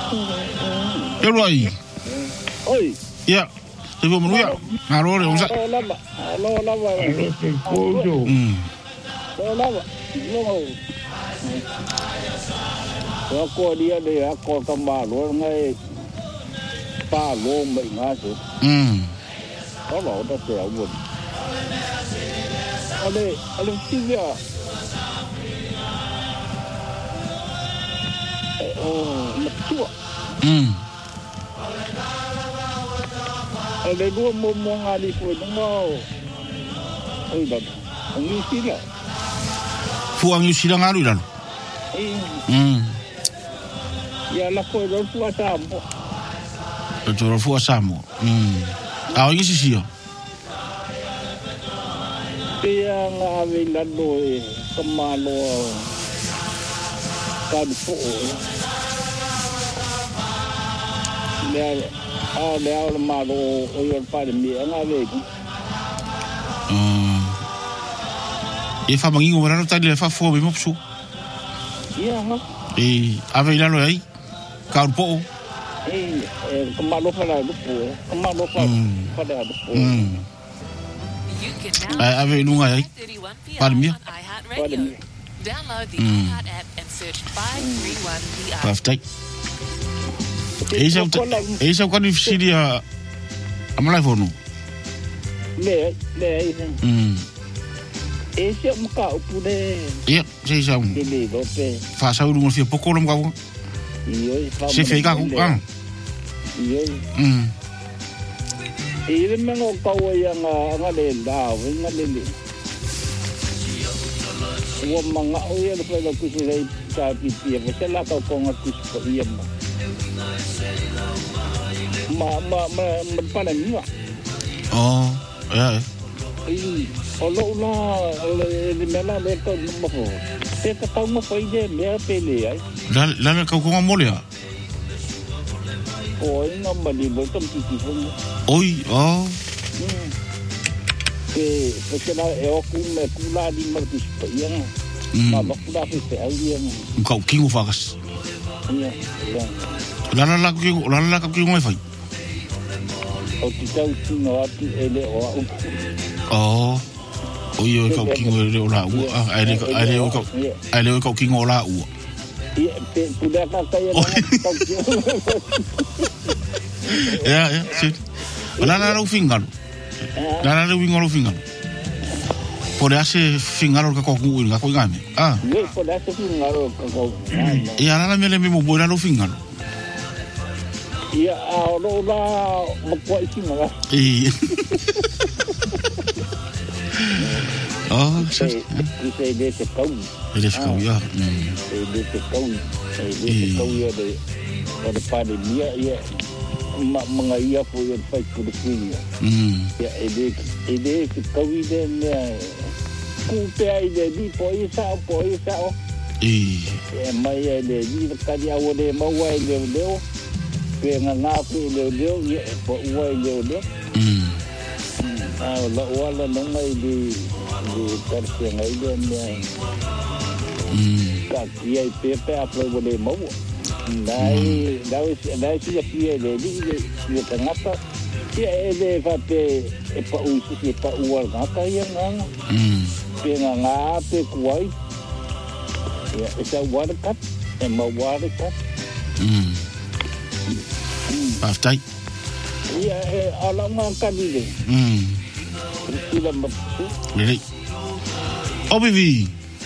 Yo loi. Oi. Ya. Te vou manuia. Aro le onsa. Lava. Kodo. Lava. No. Ko dia de ko kamalo ngai. Pa lo mai ngaso. Có lộ ta sẽ buồn. Ale Silvia. Mặt chua. Ale dua mau ngali pun mau. Oi dah. Ang sila. Fuang yu sila ngaru dah. Ya la ko do fu asamo. Do fu asamo. Ao ngi sisio. Dia ngavilano kamalo kadpo. Dia malo o yo pare mi ngave. E fa mangi ngora no tali fa fo me mopsu. Ia ha. Avilano ai. Kadpo. Kamalo para lupo. Kamalo para lupo. Ave lunga ai. Palmia. Download the iHeart app and search 531 Perfect. Esa kwa ni fisiria amala fono. Le. Ese muka upune. Iya, sei sa. Dele dope. Fa sa uru mo fi poko lo mkawo. Se fega ku. Iyo. Ile mengo kawo yang ngale daw, ngale. Wa manga o ya pa lo kusi sa pipi, pa la ka ko ngakus ko iya ma. Mana ni wa. Oh, ya. Olo le mena le ko mo ho. Se ka tau mo foi de me pele ai. La ka ko ngomole ya. Oi, não me lembro, estou me sentindo. Oi, Porque eu com lá de Marcos Paião. Mas lá foi aí, kau kingo fagas. La ka kingo fai. O que está o sino aqui ele Oi, kau kingo ele ola u. Ai kau kingo ola u. Sudah kaya ya, sim. La fingal. La fingal. Pode hace fingal ka ko ngui ka ko ngame. Pode hace fingal ka ko. Ya la me le mo bola lo fingal. Ya, la mo ko fingal. Sim. Isso desse cão. Ele ficou ya. Desse cão. Desse cão ya de pandemia ya. Mga iya po yung fight for the queen. Ya, ede si kawi din kupe ay di po isa. May ede di kanya wale maway leo. Kaya nga po leo ya po uway leo. Wala nung ay di tersi ngay din ya. Kaya pepe aplo wale mawo. Dai sudah dia dia kenapa dia vape pa usi pa uar ngata yang penga ngape kuai ya esa warkat warkat Aftai ya alam ngangkat ini sudah betul really Obivi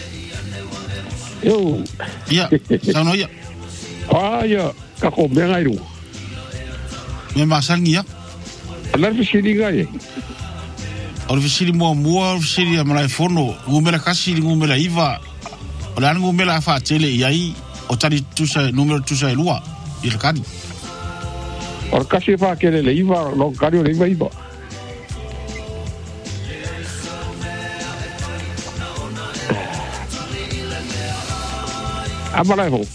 Yo ya sana ya ya, kako bengai ru. Me masangi ya. Ala fisili gai. Ora fisili mo fisili amala fono, ngumela kasi ngumela iva. Ora ngumela fa tele yai o tari tusa numero tusa lua il kadi. Ora kasi fa kele le iva lo kadi le iva. Amala ho.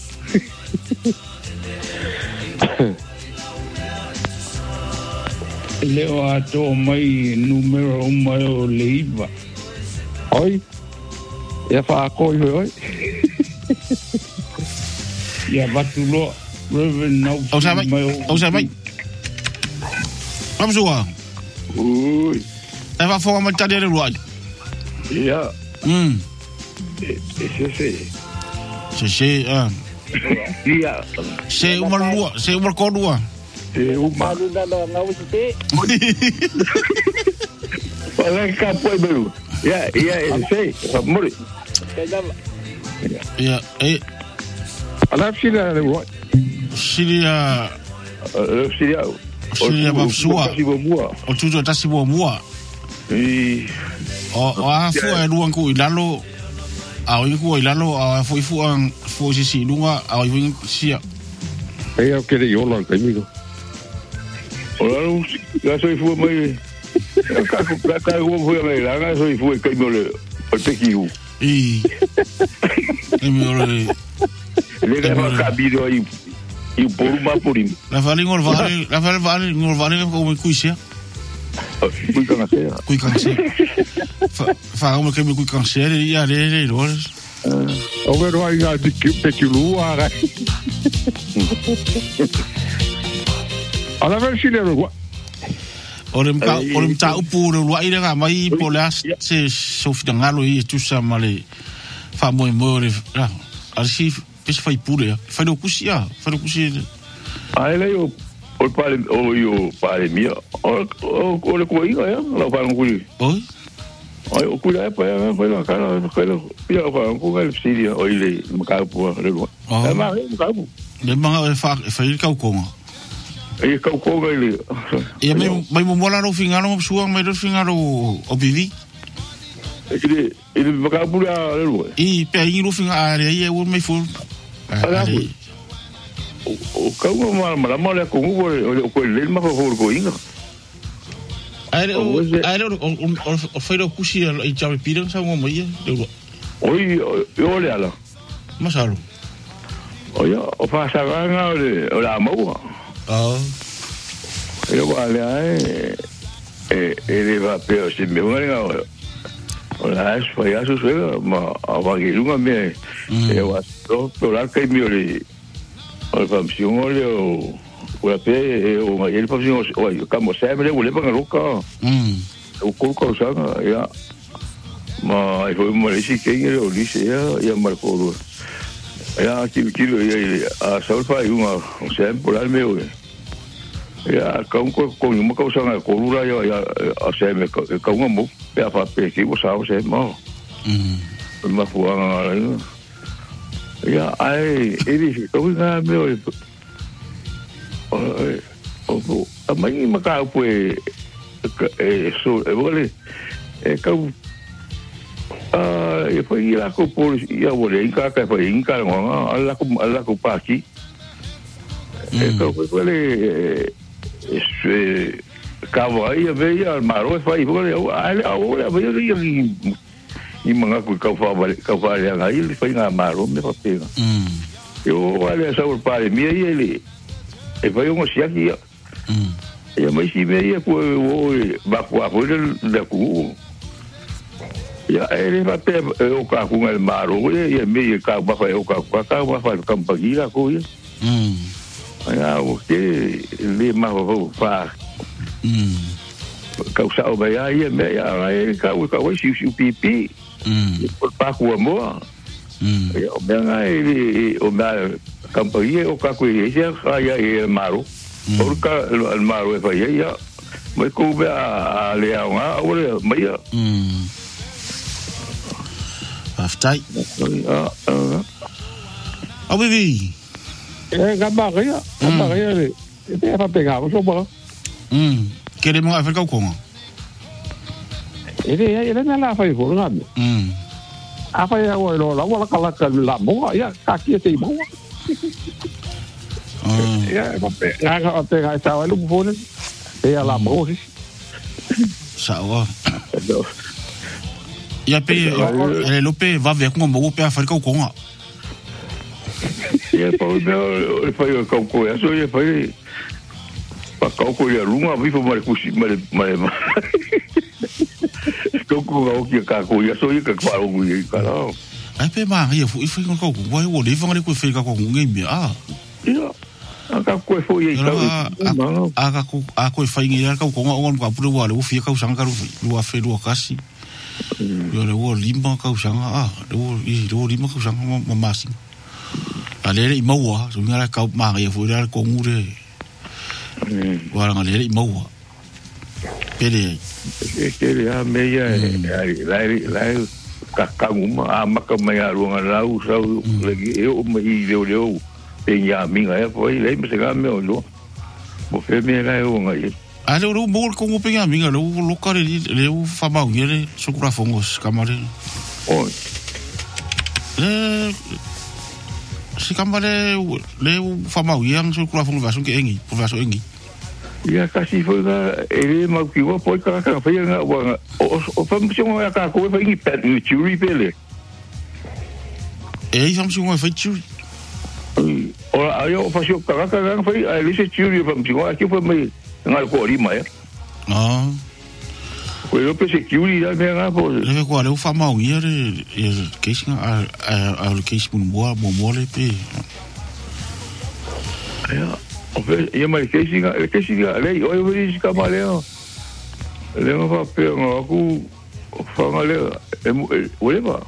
Leo ato mai numero mai o leiva. Oi. Ya fa ko oi. Ya batulo. Au sa mai. Vamos lá. Ui. É vai fora uma tarefa do lado. Ia. Se Ia. se uma lua, se uma cordua. Malu na ngau site. Olha cá, põe belo. Ia, sei. Amor. Ja, Ala sila le wa. Siria mafsua. O tuto tasi mua. O afu e luang ku ilalo. Au ku ilalo a fu ang fu si lunga au wing sia. Ai que le yola kai mi. Ora ya soy fu mai. Ka fu mai la soy fu kai mi le. O te kiu. Mi ora le leva cabido aí e o povo vai por ele. La vale como cuisia. Kui kanse. Fa como que me kui kanse e ia le loras. O vero aí a de que lua. Ala ver si le ro. Orem ta upu lo ai nga mai polas se sofita ngalo i tu sa male. Fa mo arsi pes fai pure. Fa do kusia. Ai le o pare mia. O le coinga ya, la fa nguli. Oi. Ai o kula pa ya, fa la cara, fa la pia fa ngul siria o ile maka pu le lo. E ma maka pu. Le manga fa il kaukonga. E kaukonga ile. E mai mo mola no fingalo suang mai do fingalo o bivi. Ele maka pu le lo. E pe ai no finga are e o mai fu. O kau ma le ko o le ma ko ko inga. Ai o foi do kusi e já pediram sa mo mai de. Oi, eu olha lá. Masalo. Olha, o fa sa nga o la mo. Eu olha ele va pe se me nga. Olha, foi a sua ma a que lunga me. Eu acho que lá que me olhe. O famsiun ole o pe o ele famsiun o como sempre le vole para loca o colco sanga ya ma foi uma lei que ele o disse ya marcou ya aquilo ya a salfa e uma o sempre por meu ya com uma causa na colura ya a sempre com uma mo pe a fa pe que o sao sempre mo ma fuanga ya ai ele tô na meu a mãe maca foi so vale cau e foi lá com por ia vole em cá foi em cá lá com pa aqui cau foi vale cava aí veio maro foi vale olha veio e mga kau fa nga ele foi nga maro me fa pega eu olha essa pare mia ele e vai um siaki e mais se veio com o baco a da cu ya ele va pe o ka com el maro e me ka ba fa o ka fa campagira co ya o que le ma fa causa o vai aí me aí ka o si pipi por paco amor o benga ele o na campagia o ka ele já aí maro porque o maro é vai ya mas como a leão agora mas aftai o bibi gabaria ele é para pegar o sopa queremos a ficar com ele não lá foi por lá a foi agora lá lá lá boa ya aqui tem boa ya para pegar essa ele por é lá boa sawa ya pe ele lope va ver com o pe a ficar com e por meu foi com isso e foi para calco e lunga vivo mais Kau kia kako ia so ia ka kwaro ngi ai pe ma ia foi com o vai o livro ngari ko foi com ngi mi ia Aka koe fo ye ka. Ako fai ngi ka ko ngon ka puru wa le ufi ka usanga ru lua fe lua kasi. Yo le wo lima ka usanga le lima ka usanga mamasi. Ale i maua so ngara ka ma ye fo le ko ngure. Wa nga le i maua. Pele a meia lai kakanguma a maka mai a runga lau sau lagi eu mai leo peña minga e foi lei me sega me olo mo fe me lai o ngai a le ro mo ko peña minga lo kare le fa ma ngere so kura fongos kamare o si kamare le fa ma yang so kura fongos vaso ke engi vaso engi ia kasi foi ga ele mau ki wa poi ka foi nga wa o fam si mo ka ko foi ni pet ni churi pele fam si mo foi churi ora ayo fa si ka foi a ele se churi fam si mo aki foi mai nga ko ri mai ko yo pe se churi da me nga po le ko le fa ma ngere ke singa a le ke spun mo le pe ia mai ke singa le o yo ri ska maleo le ma pe nga ku fa nga le o le ba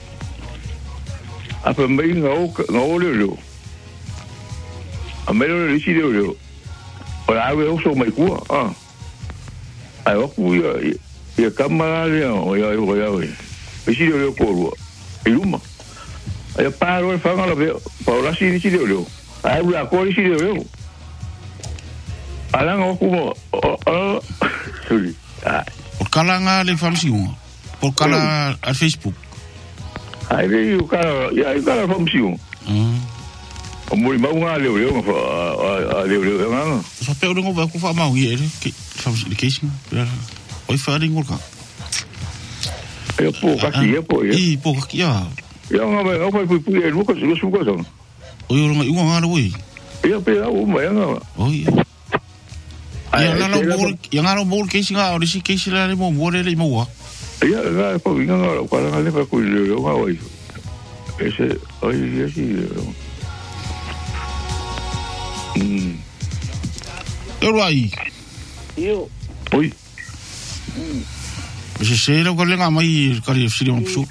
a pe mai nga o le a me lo le si le o la o so mai ku ai o ku ia kamera le o ya e si le ko ro e luma ai pa ro fa nga le pa la si le ai la ko si le alanga como sorry por kalanga le famsiun por kala al Facebook ai ve o cara famsiun o muri maunga le nga so pe o ngo va ku fa mau ye ke famsi ke sim oi fa ring ka e po ka ki e po ya nga va o fa pu e lu ko su ko so o yo nga nga ro wi e pe o mai nga oi yang ngaro bol ke singa o si ke sila le mo le mo wa ia ga po vinga ngaro para le pa ku le nga wa ese oi ese eu ai eu oi se lo ko le nga mai ka le si mo su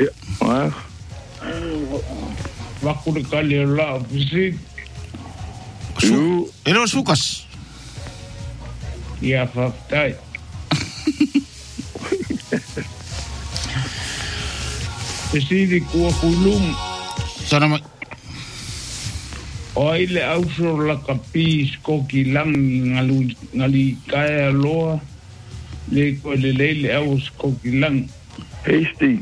va ku le ka le la si era sukas ia fatai Sidi kua kulum sana mai o ile auso la kapis ko kilang ngali kaya loa le ko le aus ko kilang hasty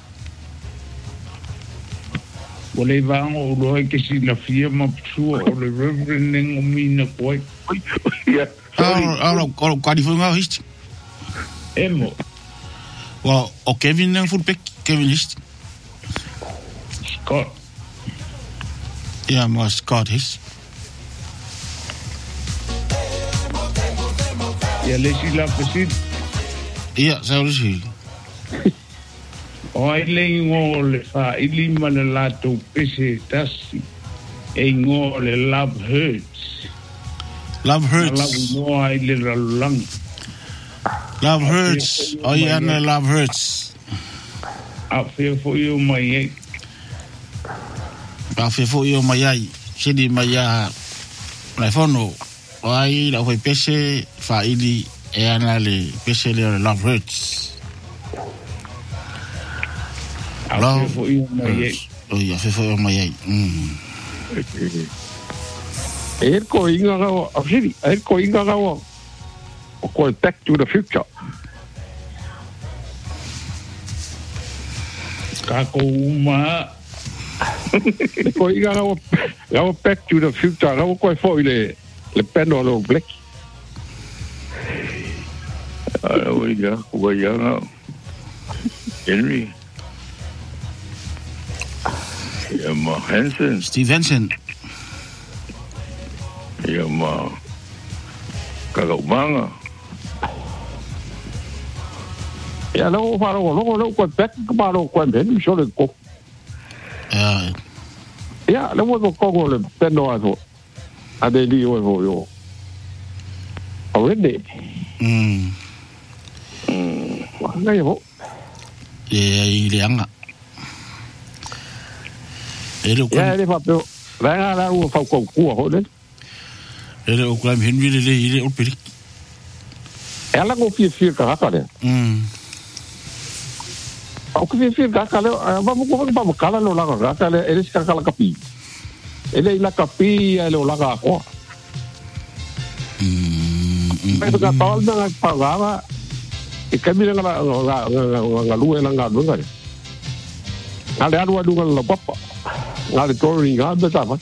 wale vango lo ke si la firma su o le reverending o mina koi ia ahora qual foi o hist emo o Kevin não foi Kevin hist Scott mas Scott hist le si la pesit sabe si o ile ngo le fa ili mana la to pese tasi e ngo le love hurts Love hurts. Love hurts. Oh yeah, no, love hurts. I feel for you, my Sidi maya. Na fono. Ai, la foi pese fa ili e ana le pese le love hurts. I feel for you, my oh yeah, feel for you, my ko inga ga afsiri ko inga ga ko Back to the Future ka ko uma ko inga ga Back to the Future ga ko foi le pendolo black we ga Henry Hansen Steve Hansen ia ma kagaumanga ia lo faro lo ko pek ba lo ko ben so le ko ia lo mo ko le pendo aso ade li o yo already ngai mo i le anga ya le papel la o fa ko ho le ele o klam Henry le ile o peri ela go fi ka le o que fi ka le vamos kala lo la ka le ele ska kala kapi ele ila kapi ele o la ka ko pero ka tol na pagava e kamila nga lu ela nga ngale adu nga papa ngale tori nga betava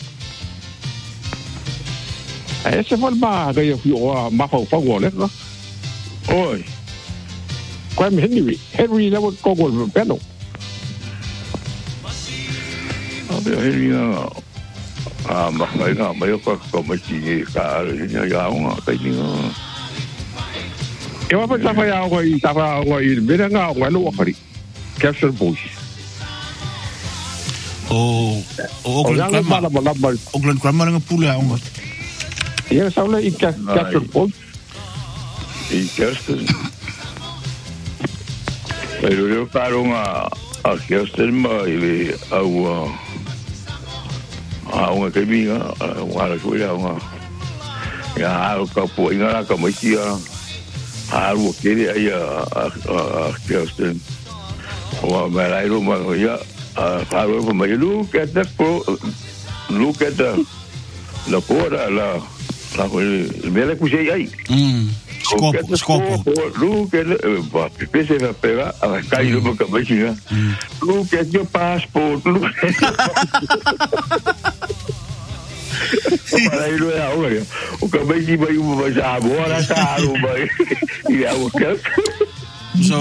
ese fue el más que yo fui más fuego le no hoy cuál Henry le voy con el piano pero Henry más yo como si ya una pequeña yo va a fallar algo y mira nga lo khari capture bush Oakland Grammar nga pula nga ya saule i capture bush y Kirsten pero yo paro a Kirsten mai a una que vinga a la escuela ya o capo y nada como decía algo que ahí a Kirsten o me la ido más ya paro como yo look at la pora la me la puse ahí Scopo. Look at pese a pegar a la calle por cabecina. Look at your passport. Para ir ahora. O cabecina vai agora caro vai. E a outra. So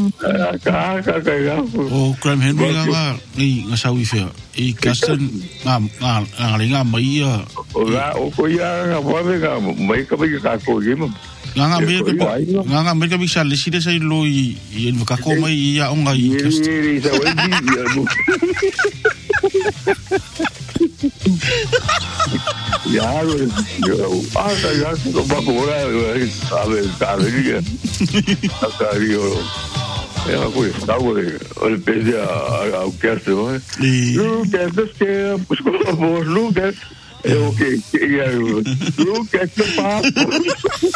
o Graham Henry nga nga sa wifi I Kirsten nga linga mai o ko ya nga nga mai ka ko gimo nga me ka bisa le sile sai lo I ka ko mai ya onga I Kirsten ya yo ya no va ahora a ver ya pues está bueno el pez a Kirsten look at the scale look at okay ya look at the passport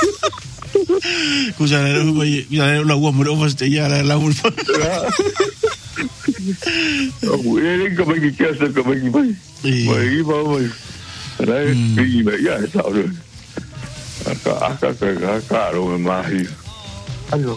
kusa la uwa mo over stay ya la uwa ele como que Kirsten como que vai ya está acá lo más algo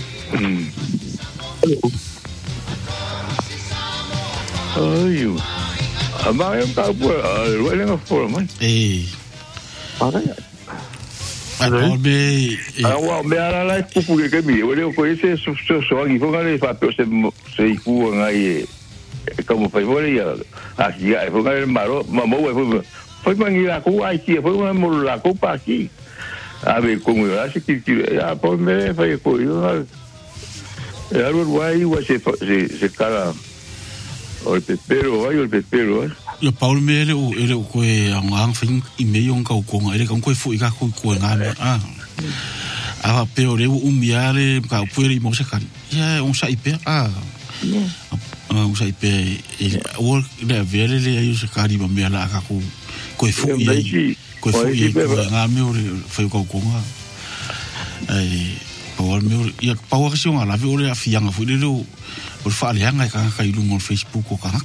ay ama eu tá por ele não for mãe para ano be me ara lá pupu que me eu conhece só aqui foi ali para se cu aí como foi ia aqui foi ali maro mamou foi mangueira com aqui foi uma mula com aqui a ver como eu acho que já por me foi coisa era o guai se cara o pepero yo Paul me ele ko ang fin I meio ka ko ele kan ko fu ka ko nga a pero le miale ka pueri mo se kan ya on sa ipe on sa ipe o le vele le yo se kari ba me la ka ko fu nga me foi ko nga Paul me ya Paul ka siong ala ve o le afianga fu le o fa le hanga ka ilungo Facebook ko ka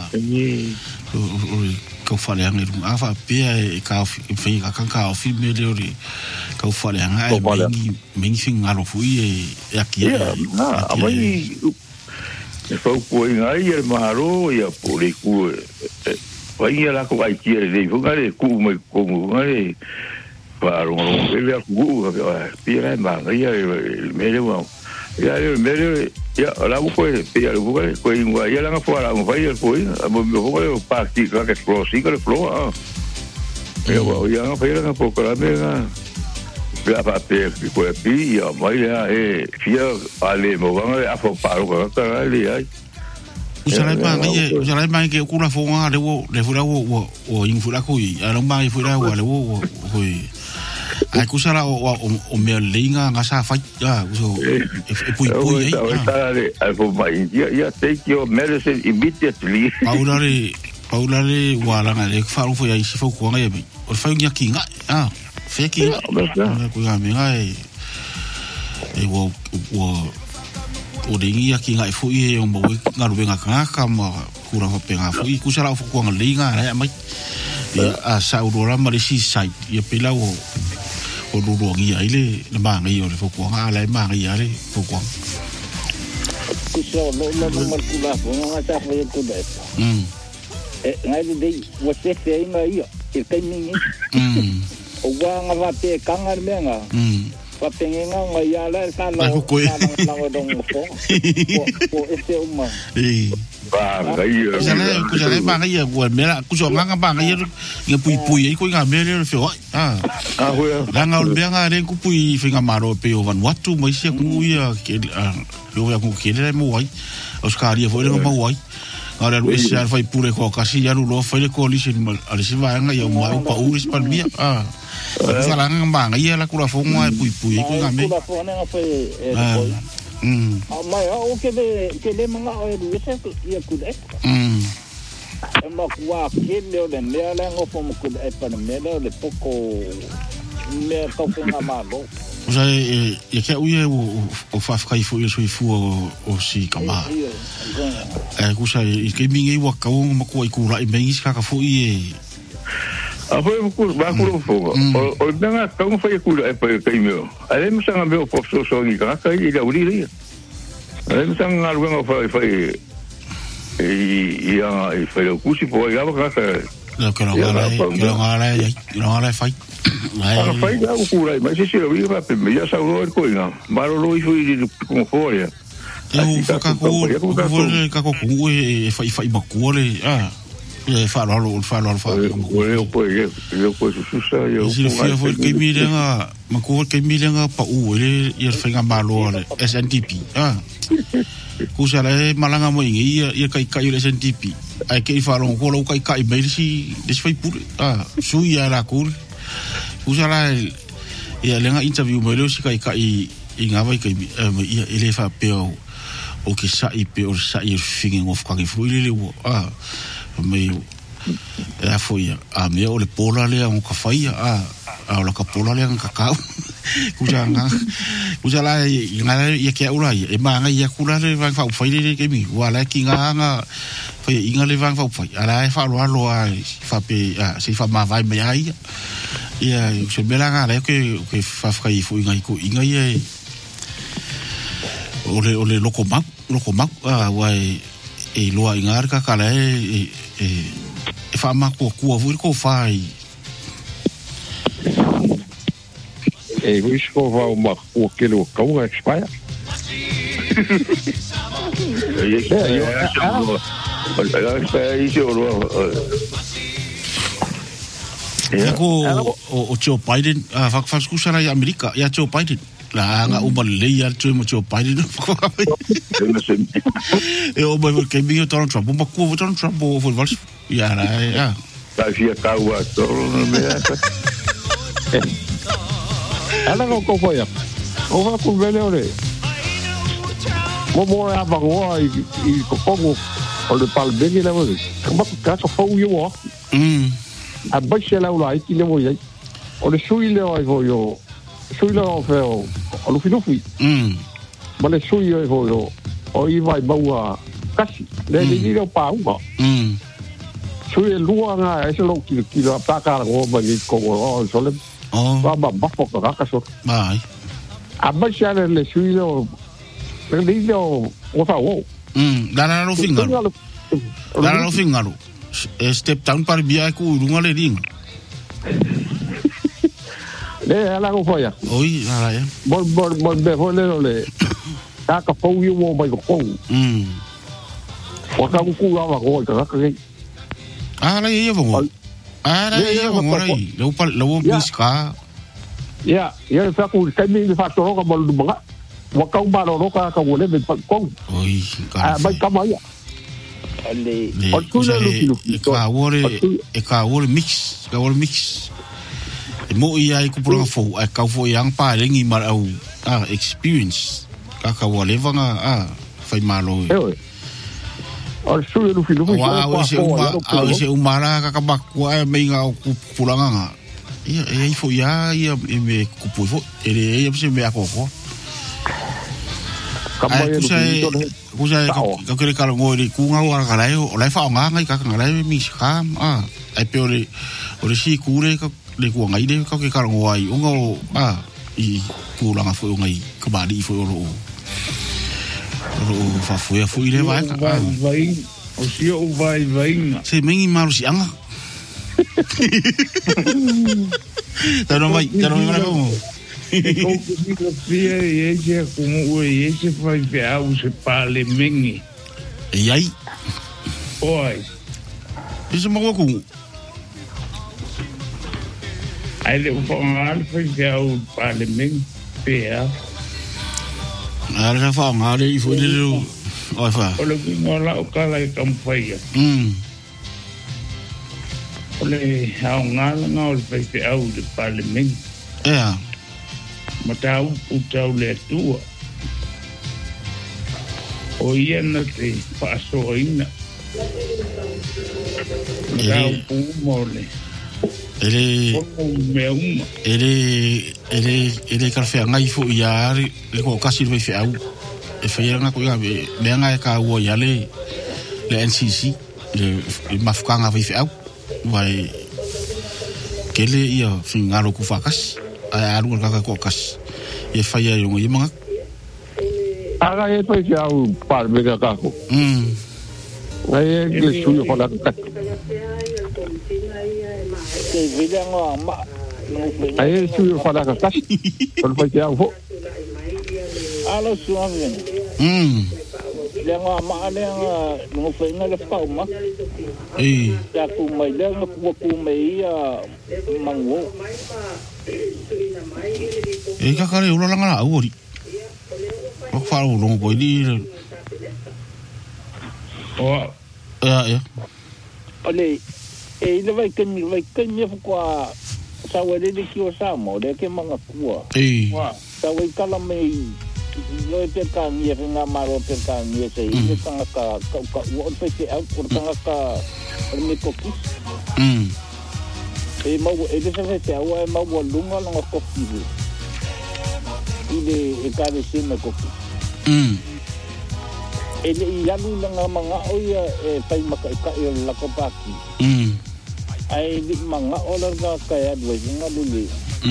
o fa le hanga ilungo fa pe ka fe ka filme le ori ka fa le hanga mengi finga lo fu aquí amai fa ko ngai el maro ya poli ku vai la ko ai ki le fu ngare ku mai ko ngare para ele ku pira ma ya me le ya la buco ya la buco ko ingwa ya la fora mo vai ko mo ko parti ka ke close ka flow ya nga fa ya po ka me ya pa pe ko pi ya mai ya fia ale mo va a fo paro ka le ai Usala mai ke kula fonga le fura o infura kui ara mai fura o le o kui ai kusala o me linga nga sa fa so pui ai for mai ya take your medicine immediately paulare wala nga le fa fo ya si fo ko nga ye o fa ngia kinga feki ko nga me ngai e wo o ringi aki ngai fu i o mo nga rubenga ka ma kura ho penga fu i kusala fu ko nga linga ya mai a sa urora mari si sai ia pila o rurongi ai le ma ngai o le fu ko nga la ma ngai ale fu ko kuso no mal kula fu nga ta fa ko da ngai de wo se fe ngai e kai ni o wa nga va te kanga menga papengenga ngai ala sa la la dong fo este uma ba ngai kusala ba ngai wa mera kuso nga ba ngai nga pui ko nga mera fo la nga ul benga re ku pui finga maro pe o van watu mai se ku ia ke yo ya ku ke le mo wai oscar ia fo le mo wai ora lu ese fai pure ko kasi ya lu lo fai le ko li sin al si va nga yo mo pa u is pa mia sala nga ba ngai la kula fo mo pui ko nga me kula fo nga fa mai o ke le manga o lu ese ia ku de ma kwa ke le de le la ngo fo mo ku de pa me le poco me ka fo nga ma lo Osa e ke uye o whawhkai fu i fu o si kama. Kusa i ke mingi wa kau makua i kura i mengi si kaka fu i e. A foi o curso, vai por fogo. O danga kau foi kura e pa kai meu. Ale mo sanga meu po so ni kaka i da uri. Ale mo sanga luenga foi i foi o curso po ia kaka. Lo que no ngala fai. Ai fai da cura, mas se eu ia para me já saurou el coina. Marolo i foi com fora. Eu kako e fai bakure e farolo eu pois sussa eu se fia foi que mirenga mako que mirenga pa u ele ia fenga malo SNTP kusala malanga mo ingi ia kai le SNTP ai ke faro ko lo kai mai si desfai pure suia la kur usala ia lenga interview mo lo si kai inga vai kai ia ele fa peo o ke sa i pe o sa i finging of ka fu ile me foi a me o le pola le o ka fai a la ka pola le ka ka kuja la inga ia ke ura e manga ia kula le va fa fai le ke mi wala ki nga foi inga le va fa fai ala e fa lo fa pe si fa ma vai me ai ia se bela nga le ke fa fai fu inga ia ole loko mak wa e loa ingar ka kala e fa ma ko ko fai e risco va uma o que lo cão expire o Joe Biden fa skusara ya Amerika ya Joe Biden la nga uma leia tu mo Joe Biden e o mai ke mi Donald Trump ma ko Donald Trump o vol ya la ya ta fia kaua toro me ala ko foi o va ku vele ore mo a bagua i ko o le palbeni la mo ma ka so fo yo a baixo la ula i le mo ia o le sui le o sui le o feo o lu finufi ma le sui o i vai baua kasi le ni le pa u sui lua nga e se lo ki pa ka o ba ni ko o so le ba po ka so mai a baixo le sui le o fa o dana no fingaro step down par bia ku runga le ring le ala ko foi oi ala ya bol be le ta ka fo yo mo mai ko o ka ku wa ko ka ke ala ye bo rai lo miska ya fa ku ka mi fa to ko bol du ba wa ka ba ro ka wo le be ko oi ba ka ma ya Ale ka wore mix e mo ia I ku pulanga fo ai ka fo yang pa lengi mar au experience ka wale vanga fai malo o sui lu filu se umara ka bakwa me nga ku pulanga ia fo ia me ku fo ia se me akoko Kusai ka kere kala ngoi ku nga wa kala o lai fa nga ngai ka nga lai mi kham ai pe ore si kure ka le ku ngai de ka ke kala ngoi o ngo I ku langa fo ngai ka ba di fo ro fa fo ile vai o si o vai se mengi maru si anga tano mai na ko Kau pia ese como ese faz beau se pale mengi. E aí? Oi. Isso mo ko. Ai le fongal faz beau pale mengi pia. Ara fa ngale I fo de oi fa. Ole ngola o kala kampai. Ole ha ngala ngol faz beau de pale mengi. Matau utau le tua o ia na te pasoina matau umole ele karfea ngai fo ia le ko kasi le fe au e fe nga ko be le nga ka wo ia le NCC le mafukanga fe au vai kele ia fingalo ku fakas aru ka ko kas e fai ai ngo imanga aga e pai au par mega ka ko ai le suyo ko la ka ke vida ngo ai suyo ko la ka ko pai au ho alo suave le ngo ma le ngo fe nga le pa ma ya ku mai le ngo ku mai mango e ka kare ulo langa au ori o fa o longo ko di ya ole e le vai kan kwa sa wele de ki o sa mo de ke manga kua sa wei kala mai no te kan ye nga maro te kan ye se i tanga ka o te ke au por tanga ka me ko ki e mau e de se te au e mau lunga nga ko ki ile e ka de se me ko ki ele ia lu nga manga o ia e pai maka ka e la ko pa ki ai di manga o la ka ya dwe nga luli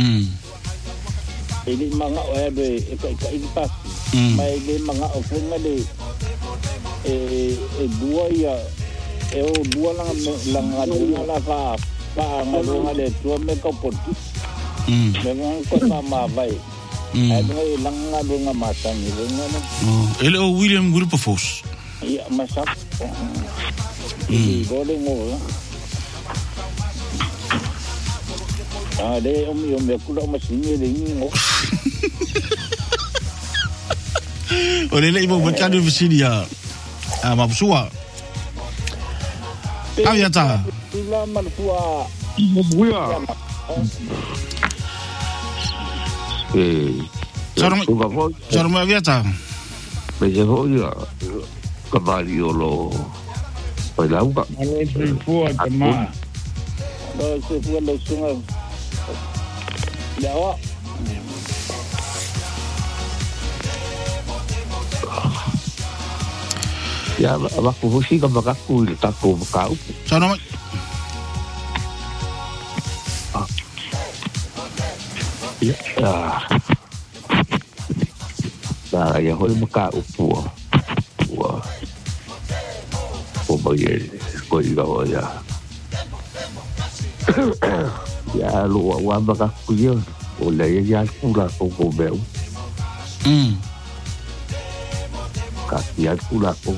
ele manga o ya dwe e ka i pa mai le manga o fenga de e dua ia e o dua langa la fa nga le tu me ka poti me nga ko ma vai ai doi langa lunga matangi lunga ele o William Wilberforce ia masa dole mo de o me kula o masini de ngo o le mo botando visinia mabsua aviata ila malfua buia Sarma aviata me llevo ya caballo lo pues la uva ale fua tama no se fue lo sunga ya ya abajo hoshi ka bakaku ta ko kau Sarma ya hoi maka upua o mai ko i ga ya lo wa bakaku yo o le ya kula ko beu ka ya kula ko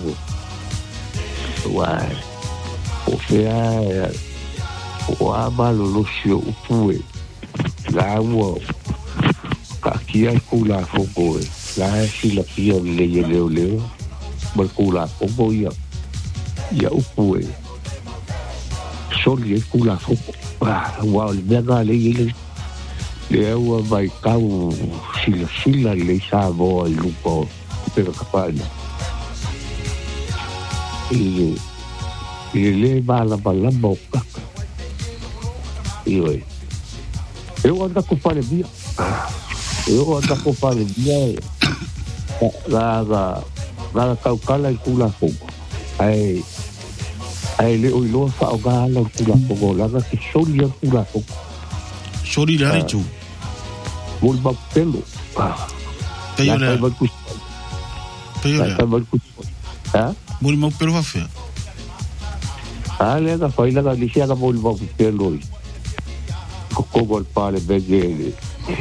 wa o fea wa ba lo sio upue la wo ka kia kula ko la si la kia le leo ba kula ko ya ia upu e soli e kula fuku wow le mega le ua vai kau sila le sa vo i lupo pero kapana i le bala boka e eu ando com pare via la kaukala i kula fuku ai le oilo fa oga la kula fuku la que soli e kula fuku soli le aritu volva pelo Peio Mori mau pelo va fe ale da foi la licia da volva pelo ko gol pale begele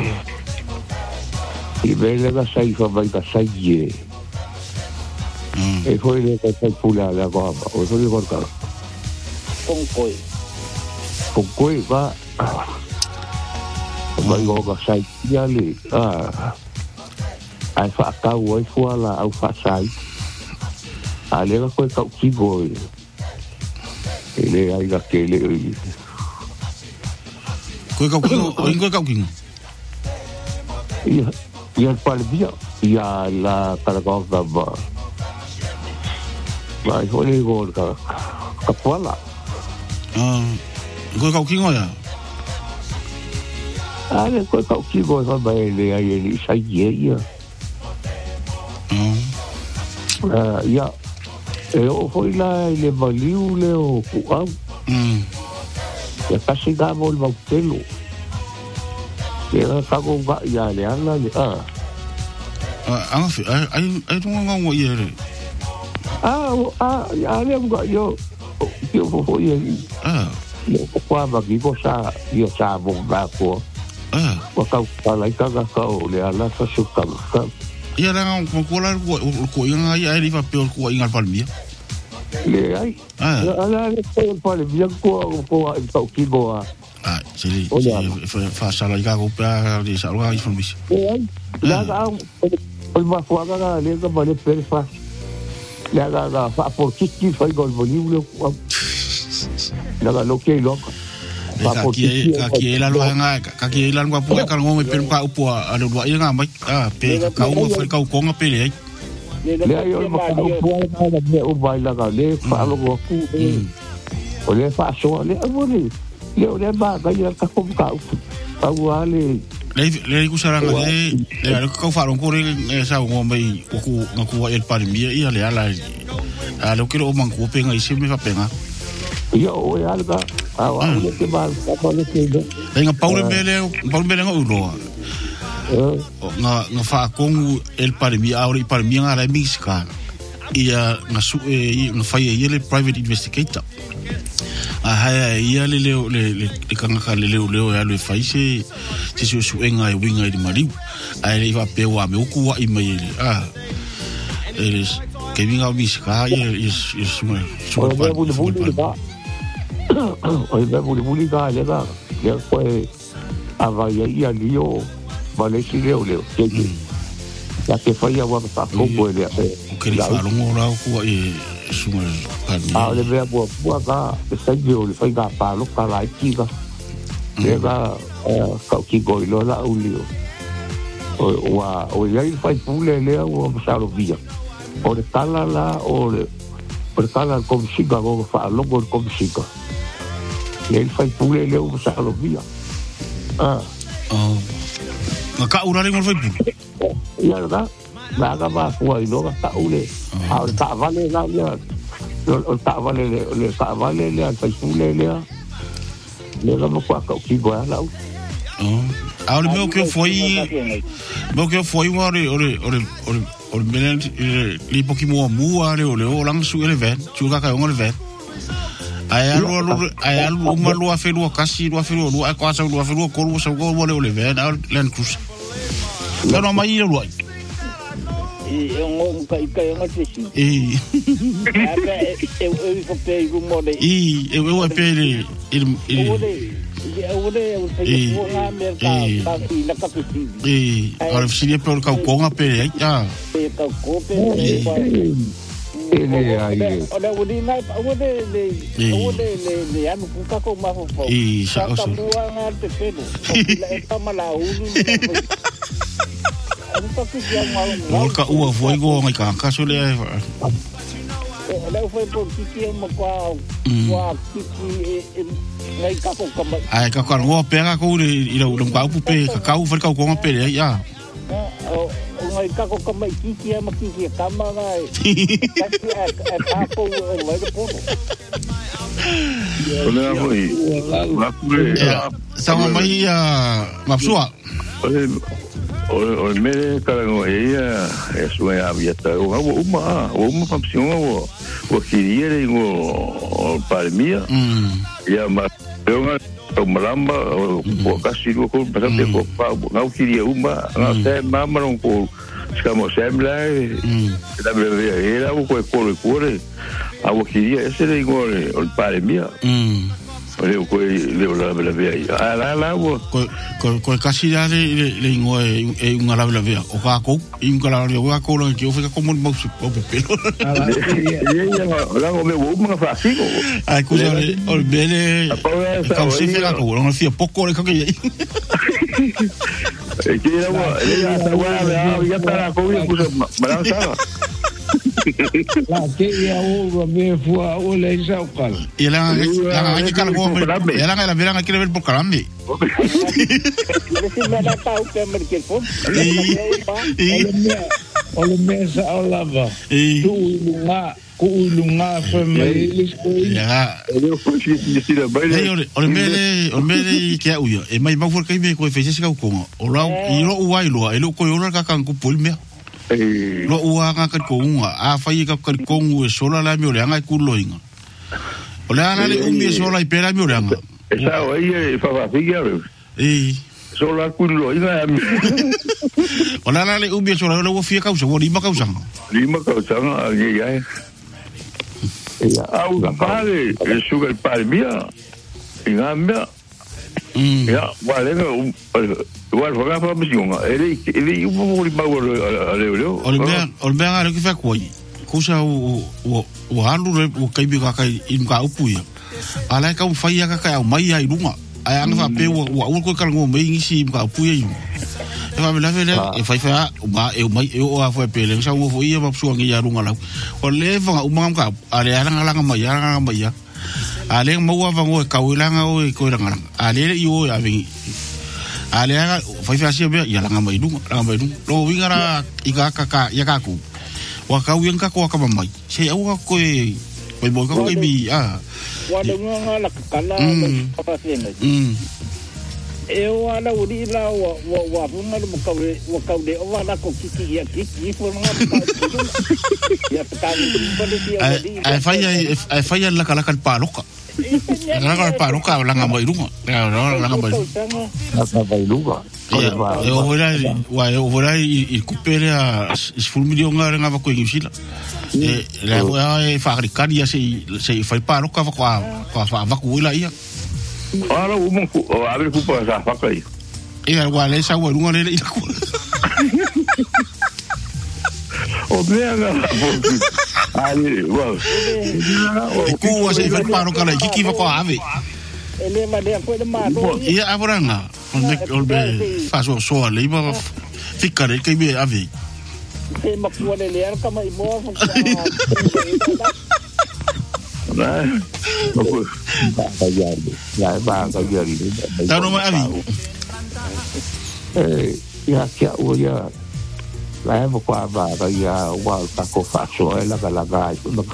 e bele da sai fa vai da sai e foi le che pula la gamba o so di porta con coi va vai go sai ali ai fa kau ai fuala au fa sai ale ga ko kau kigo ele ai ga kele ko kau kingo ia palbia ia la caragova vai hole gol ka kapala ko kau kingo ya ale ko kau kigo va bele ai ele sai ia ia o foi la le valiu le o kuau ya casi da volva pelo ya ka go va ya le ala le ai tunga ngo yere ya le go yo foi le kwa ba ki go sa yo sa bo ba ko ka la ka le ala sa su ka ia ranga ko la ko inga ai rifa pe ko inga palmia le ai ala le palmia ko ki go sili fa sala ka ko pa de sa ro ai fonbis la ga o ma fo ga le ga ba le per fa la ga fa por ki fa gol volibile la ga lo ke lo Kaki la luanga kaki la luanga po ka ngome pe ka upo a lo wa inga mai pe ka u fa ka ko nga pe le ai o ma ka upo na le o vai la ga le fa lo go ku o le fa so le o le ba ga ya ka ko ka wa le ku saranga le ka fa ro ko re sa ngome ku ngaku el palmia ia le ala lo que o man ko pe nga ise me fa penga yo alga le que va a le que venga Paulo Bele ngo ulo nga fa kongu el parmi auri parmi nga la miska ia nga su nga fa ia le private investigator ia le kanga le ya le fa ise su enga e winga di mari ai va pe wa me ku wa i mai eles que vinga miska ia su oi be buli ga le ga le ko ava ia lio vale si leo que ya que falla wa pa ko le que le fa longo la ko e suma pa le be bo ga se dio le fa ga pa lo ka la ki ga le ga ka ki go lo la u lio o ya il fa pule le o sa lo via o le tala la o le kala kom siga go fa lo go kom siga le fai pule le o sa lo via ka urare mo fai pule ya da ga ba foi lo ka ule ahora ta vale la ya lo ta vale le fai pule le ga mo kwa ka ki go la ahora meu que foi o menen li pokimo mua le o lang su ele ven chu ka ngol ven ai alu malu afelu kasi lu afelu lu ko asa lu afelu ko lu sa go le ven len kus no mai lu ngom ka ngati eu ko pe go mole eu pe ahora si le por ka ko nga pe ele ai Ora uri nai le anu kuka ko ma fo. Sa o. Nga te pelo. E tama la ulu. Ka ua foi go ngai ka so le. Ela foi por kiki mo kwa kiki ngai ka ko ka. Ai ka ko pega ko i lo ka pu pe ka u fa ka ko pe ya. Ngai ka ko ka mai kiki ma kiki ka ma ngai. Ka ko ngai ko. Ona foi. Sa mai mapsua. O me karango ia sua aviata uma papsiona o queria o palmia ia ma o malamba o kasi o bastante ko não queria uma até mama não ko ficamos sempre da era o corre a o queria esse era o palmia Olha ko le vea ala ko kasi le ngo e unha la vea o ka ko un kala le wa ko lo que o fica como un mouse o pelo la o me vou uma facinho ai ko o bele ka se fica ko no fia pouco le ka que que era ya para ko le puso balançava La que ia o me fua o le sa o kala. E la que kala ko e la la vera que ver por kalambi. Esse me dá pau que me que foi. O me sa o lava. Tu lunga foi me eles ko. Ya. Eu fui se da baile. O me que o yo e mai mau for que me ko fez esse ka ko. O la i ro uai lo e lo ko yo ka kan ko polme. Lo ua nga ka konga a fai ka kongu e sola la mi oranga ku loinga o le ana le umi sola i pera mi oranga esa o ai fa fa figa sola ku loinga o le ana le umi sola le wo fia kausa wo lima kausa ai au pare e sugar palmia ingambia ya vale igual foi a família ele o vou mau leo o me ara que fa coi kusa o alu o kai bi ka kai in ka upuia ala ka fai ka o mai ai lunga ai anga fa pe o ko ka ngo mai ngisi ka upuia i e va me la vele e fai fa o mai o a foi pe le sa o foi ma psu ngi ya lunga la o le va o ma ka ale ala mai ya ale mo wa vango ka ulanga o ko ranga ale yo ya vi ale aga fai fa sia ya langa mai du lo wingara iga ka ya ka ku wa ka uyen ka ko ka mai se au ko e mo ka bi wa de nga la kala pa sene eu ana uri la wa funga mo ka de o wa ko kiki ya fo nga ya ta ai fai la kala ka pa loka la pa loka la nga mai lunga la nga mai lunga eu vou ir recupere a fulmidio nga nga va ko ingusila la vai fabricar ya se fai pa loka va ko ila ia Ora o abre cu pa fa kai. E igual esa o lunga le ila ku. O mega. Ali, wow. Ku se fa paro kala kiki va ko ave. Ele ma de ko de ma. E abranga. On be fa so le ba ficar el que be ave. Se ma ko le le ka mai mo. ba Tá no mai ya kia o ya la mo kwa ba ya wa ka ko fa so la ga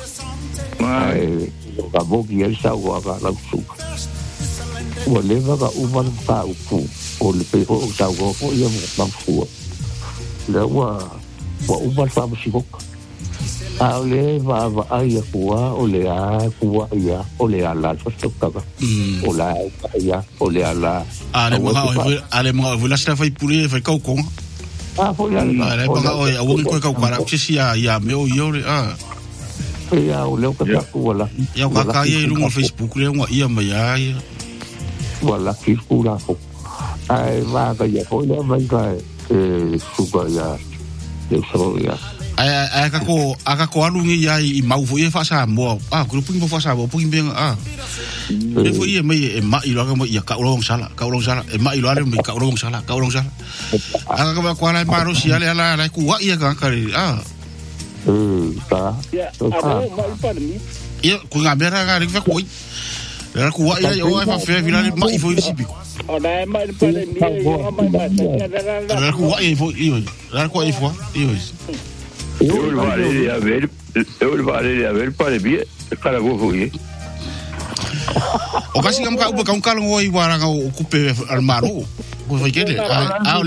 ka bogi el sa wa ga la su o le va ga u ban pa u o le pe o sa go o ya mo ban fu le wa u ban pa mo si go a le va ai kuwa o le a kuwa ya o le ala so ka o la ya o le ala ale mo vula sta fai puri fai kau ko fo ya ale ba o won ko kau para si ya me o yo ya o le ka ku wala ya ka ye lu mo Facebook le mo ia mai ya wala ki ku la fo ai va ka ya fo le mai ka su ka ya de so ya Aka ko alungi ya I mau fo ye fa sa mo grupo ngo fa sa mo pung ben e fo ye me e ma I lo ga mo ya ka ulong sala e ma I lo ale me ka ulong sala aka ka ko ala maro si ale ala ku wa ia ka ri ta ya aro mai pa ni ya ku nga bera ga ri fa ko era ku wa ia o fa fe virale ma I fo si bi ona mai pa ni ya mai era ku wa ia fo io era ku ia fo io Eu vale a ver para bien cara go foi. O kasi kam ka upa ka un ngoi wara ka okupe al maro. Ko foi kele. Le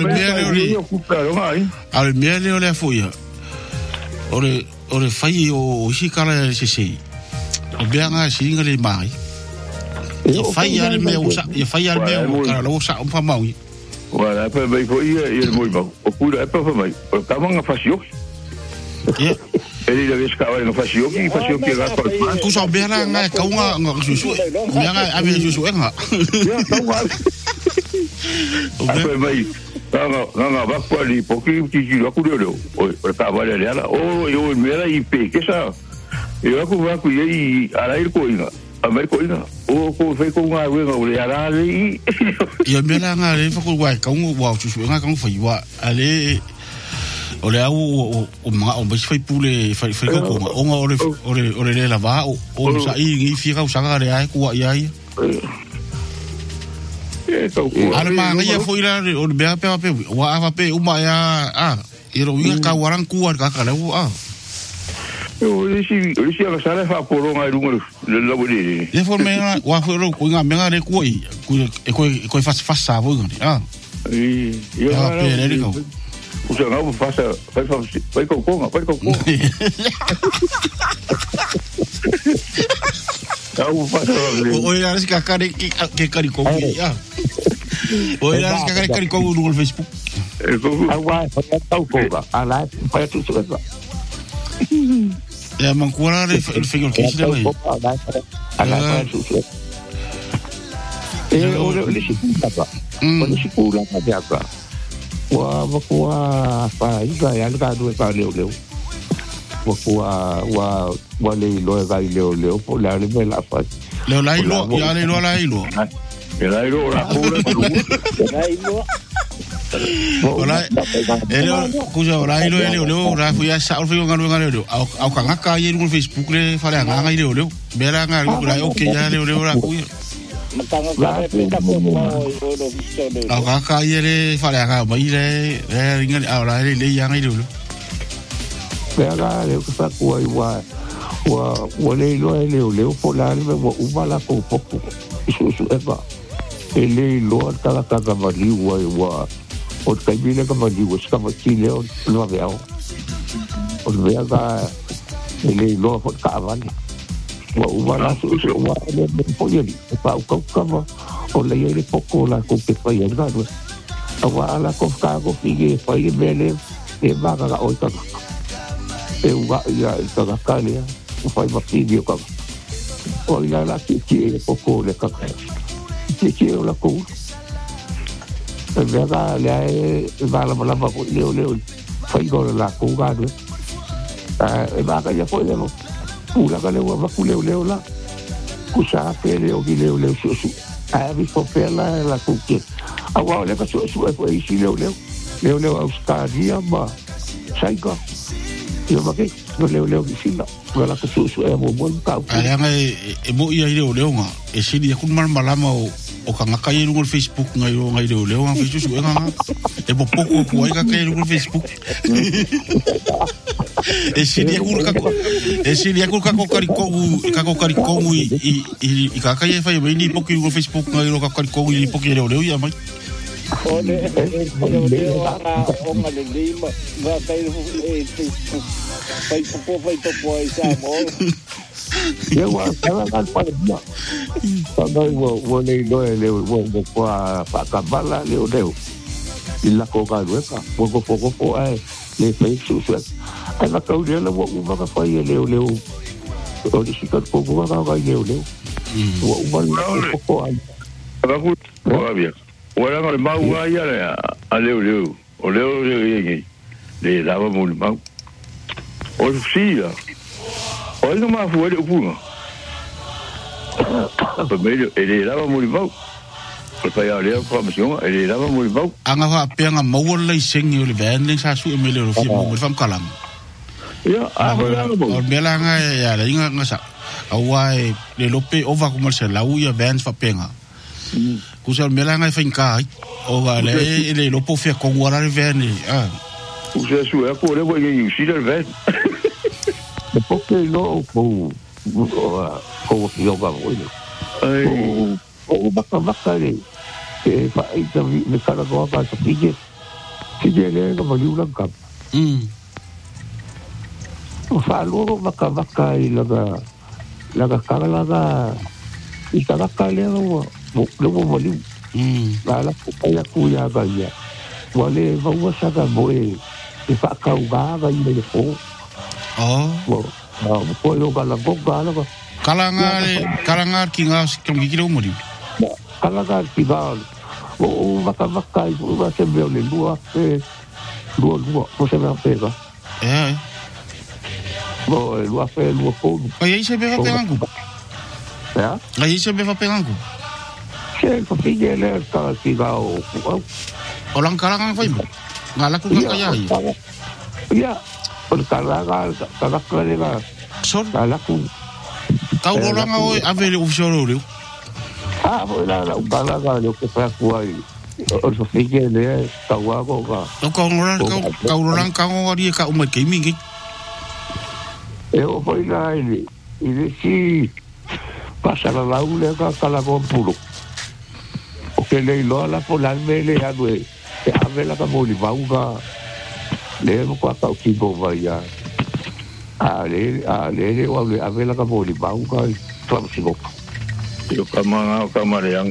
miele o le foi. Ore fai o shikara se. O beanga singa le mai. E fai al meu cara lo sa un famau. Voilà, pa vai foi e moi bom. O cura pa mai. O kamanga fasio. Yeah. Ele deve escavar no fasio que ga ko. Ku so bera nga ka nga susu. Nga ave susu nga. Ya, tau. O vai. Nga va por ali, porque que lo curou. O tava ali ala. O eu mera IP, que sa. Eu va ku e ara ir coina. Americoina. O ko foi com nga wenga o ara ali. Ia mera nga le fa ku wa ka wa susu nga ka fa wa ale o le au o ma o bisi fai pule fai ko ma o le la va o sa I ngi fi ka usanga le ai ku ia ale ma ngia foi la o be pe wa ava pe uma ya i ro ia ka warang ku ka ka le o si ka sala fa poro ngai rungo le la bodi e for me wa foi ro ku nga menga le ku ko fa sa vo ngi yo pe le ko usa ngau fai kokonga au fasa o era si kakare ke kari ko ya o era si kakare kari ko no Facebook agua tau foga ala para tu suba ya mankura le figure que se deu ala tu suba o le sikula pa wa pa iga ya ga do pa leo wa le lo ga leo po la le la fa leo la ilo ya le lo la ilo la pura Ola, ele kuja ora ilo ele ora fuya sa ora fuya ngalo au kanga ka ye no Facebook le fala nga ile ole bera nga ora okay ya le ora kuya au kanga ye le fala nga mai le ringa ora le ya nga ile ole bera le ku sa ku wa le ilo ele ole po la le wa ubala ko poco su eba ele lo ka mali wa o kai bile ka mali wa ska ma chile o no veo o vea ka ele lo ka vale wa ubala su wa le po ye pa ka o le ye poco la ko ke pa ye ga do wa la ko ka ko fige pa ye bele e va ka o ta e wa ya ka le o fa ba fige ka o ya la ki poco le ka que la co verdad le va la leo fai go la co ga do va ka ya poi no pula ka le va ku leo la ku sa pe leo su vi fo per la co che agua le ka su e poi si leo australia ma sai go io ma che leo di fila la ka su e mo ka aya e mo ia leo nga e si dia kun mar malama o kanga kai no Facebook ngai leo nga Facebook nga e po pouco ko ai ka kai no Facebook e si dia kun ka ko kari ko i ka kai fa i ni pouco no Facebook ngai ro ka kari ko i pouco leo ia mai ole o ma le lima va kai fai po sa mo eu estava para dia quando eu leo para cabala leo e la coca lueca poco le fez su aí na caudia la uma foi leo o disse pouco vai leo uma pouco aí todavía ora no mau ya a leo o leo le daba muy mau O sia. O no ma fu ele upunga. Pa meio ele lava mo limau. Pa ia le pa masiona ele lava mo limau. Anga fa penga mo le sengi o le vending sa su emele ro fi mo fam kalam. Ya, o belanga ya la inga ngasa. Awai le lope ova comercial la uia vans fa penga. Kusa melanga fa inka o vale le lopo fe ko guara le veni. Ah. Kusa su e ko le wo ngi si le ven. Porque no ko yoga bueno. O baka le que fa ita me cara go pa so pije le no valiu la cap. O fa luego baka y la cara y cada calera luego valiu. La ya cuya gaya. Wale va saga boe e fa kauga y le fo. Oh. Puedo gala. Kalangar kingas kongikiro muri. Kalangar kigal. O baka y va se veo le lua no se me pega. Bo lua fe lua po. Aí se beva pegangu. Ya? Aí se beva pegangu. Se fa fille le ka kigal. Orang kalangan fa ibu. Ngala ku kaya. Ya. Por kalangar le Son. Kalaku. Kau orang awak avele ufsoro leu. Voilà, kalangar lo que fa kuai. O so fille le tawago ga. Kau orang kau ari ka umai ke mingi. Eu foi lá ele se passa lá o le ka kalago puro. O que le lo la polar mele a due. Se avela ka moli bauga. Le ko ka ki go vai ya. Ale o le avela ka moli bauga. Claro si go. Yo kamare yang.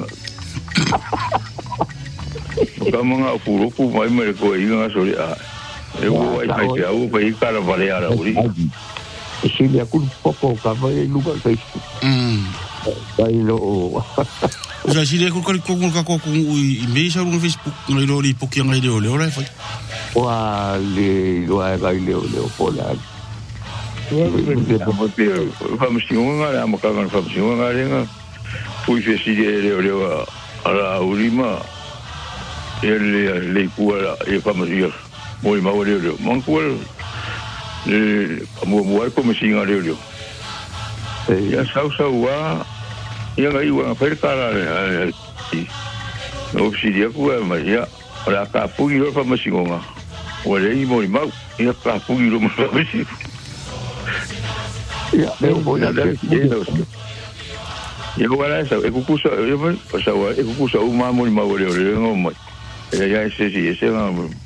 Kamanga puro ku mai me ko inga sori a. Eu vai pai te au pai kara vale ara uri. Si le aku poco ka vai lugar Facebook. Vai lo. Usa si le ko ui me sa no Facebook ngai lo ri poki ngai le ora fa. Wa le lo ai gai le pola. Vamos tinha uma cara vamos tinha uma linha. Fui fez le ara urima. Ele le kuala e vamos ir. Moi mau le mankual. Le mo como singa le. Ya sauwa ia ngai wa perkara no si dia ku ma ya ora ka pugi ro fa masinga o le i moi mau ia ka pugi ro ma si ya eu vou dar eu agora essa eu kusa eu passava eu kusa uma moi mau le no mai ya esse